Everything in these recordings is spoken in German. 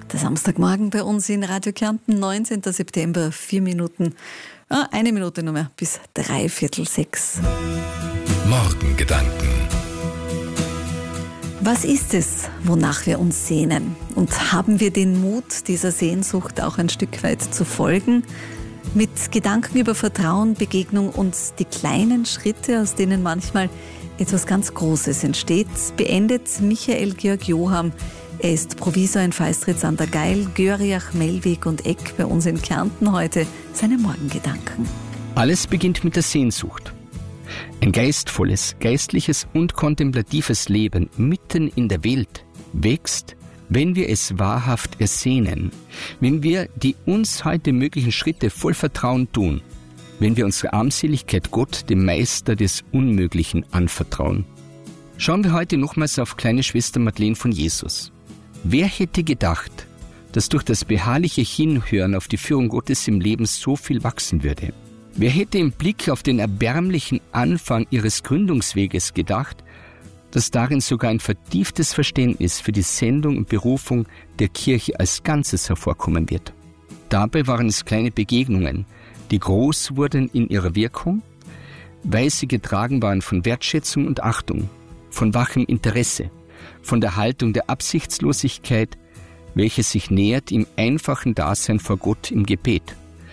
Der Samstagmorgen bei uns in Radio Kärnten, 19. September, 4 Minuten, eine Minute nur mehr, bis 5:45. Morgengedanken. Was ist es, wonach wir uns sehnen? Und haben wir den Mut, dieser Sehnsucht auch ein Stück weit zu folgen? Mit Gedanken über Vertrauen, Begegnung und die kleinen Schritte, aus denen manchmal etwas ganz Großes entsteht, beendet Michael Georg Joham. Er ist Provisor in Feistritz an der Gail, Göriach, Mellweg und Eck bei uns in Kärnten heute. Seine Morgengedanken. Alles beginnt mit der Sehnsucht. Ein geistvolles, geistliches und kontemplatives Leben mitten in der Welt wächst, wenn wir es wahrhaft ersehnen, wenn wir die uns heute möglichen Schritte voll Vertrauen tun, wenn wir unsere Armseligkeit Gott, dem Meister des Unmöglichen, anvertrauen. Schauen wir heute nochmals auf kleine Schwester Madeleine von Jesus. Wer hätte gedacht, dass durch das beharrliche Hinhören auf die Führung Gottes im Leben so viel wachsen würde? Wer hätte im Blick auf den erbärmlichen Anfang ihres Gründungsweges gedacht, dass darin sogar ein vertieftes Verständnis für die Sendung und Berufung der Kirche als Ganzes hervorkommen wird? Dabei waren es kleine Begegnungen, die groß wurden in ihrer Wirkung, weil sie getragen waren von Wertschätzung und Achtung, von wachem Interesse, von der Haltung der Absichtslosigkeit, welche sich nähert im einfachen Dasein vor Gott im Gebet.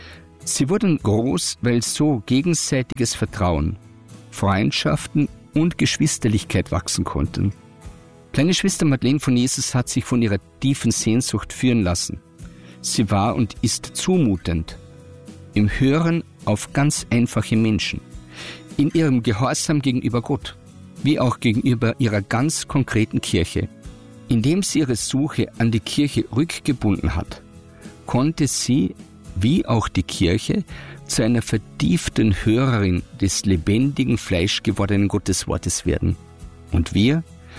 Sie wurden groß, weil so gegenseitiges Vertrauen, Freundschaften und Geschwisterlichkeit wachsen konnten. Kleine Schwester Madeleine von Jesus hat sich von ihrer tiefen Sehnsucht führen lassen. Sie war und ist zumutend im Hören auf ganz einfache Menschen, in ihrem Gehorsam gegenüber Gott, wie auch gegenüber ihrer ganz konkreten Kirche. Indem sie ihre Suche an die Kirche rückgebunden hat, konnte sie, wie auch die Kirche, zu einer vertieften Hörerin des lebendigen, fleischgewordenen Gotteswortes werden. Und wir?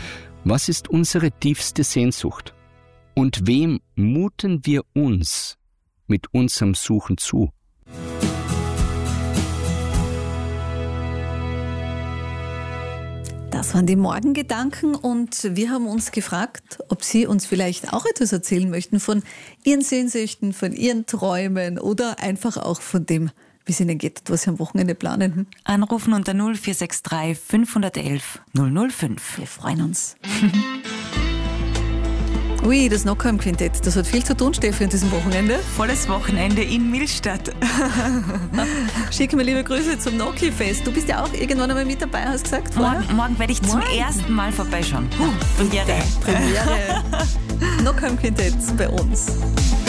Was ist unsere tiefste Sehnsucht? Und wem muten wir uns mit unserem Suchen zu? Das waren die Morgengedanken und wir haben uns gefragt, ob Sie uns vielleicht auch etwas erzählen möchten von Ihren Sehnsüchten, von Ihren Träumen oder einfach auch von dem, wie es Ihnen geht, was Sie am Wochenende planen. Anrufen unter 0463 511 005. Wir freuen uns. Ui, das Knockheim-Quintett, das hat viel zu tun, Steffi, an diesem Wochenende. Volles Wochenende in Millstatt. Schicke mir liebe Grüße zum Noki-Fest. Du bist ja auch irgendwann einmal mit dabei, hast du gesagt? Morgen werde ich zum ersten Mal vorbeischauen. Premiere. Knockheim-Quintett bei uns.